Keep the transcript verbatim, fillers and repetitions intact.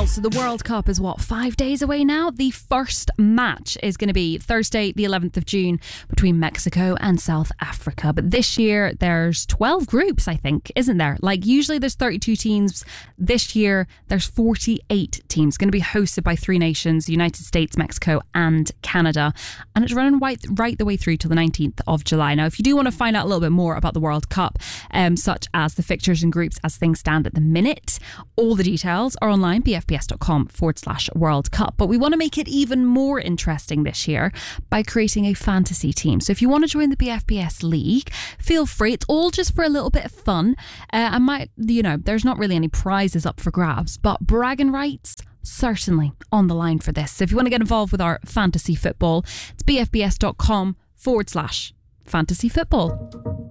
So the World Cup is what, five days away now? The first match is going to be Thursday, the eleventh of June, between Mexico and South Africa. But this year there's twelve groups, I think, isn't there? Like usually there's thirty-two teams. This year there's forty-eight teams. Going to be hosted by three nations: the United States, Mexico and Canada. And it's running right, right the way through till the nineteenth of July. Now, if you do want to find out a little bit more about the World Cup, um, such as the fixtures and groups as things stand at the minute, all the details are online, bfbs.com forward slash World Cup. But we want to make it even more interesting this year by creating a fantasy team. So if you want to join the B F B S League, feel free. It's all just for a little bit of fun. Uh, I might, you know, there's not really any prizes up for grabs, but bragging rights certainly on the line for this. So if you want to get involved with our fantasy football, it's bfbs.com forward slash fantasy football.